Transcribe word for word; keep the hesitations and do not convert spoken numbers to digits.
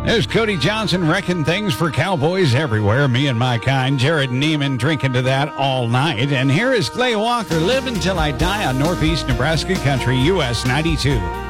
There's Cody Johnson wrecking things for cowboys everywhere. Me and my kind. Jared Neiman drinking to that all night. And here is Clay Walker, Live Until I Die on Northeast Nebraska Country, U S ninety-two.